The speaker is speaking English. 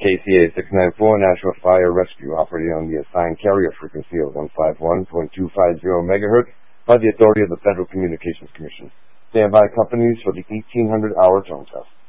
KCA 694 National Fire Rescue operating on the assigned carrier frequency of 151.250 MHz by the authority of the Federal Communications Commission. Standby companies for the 1800-hour tone test.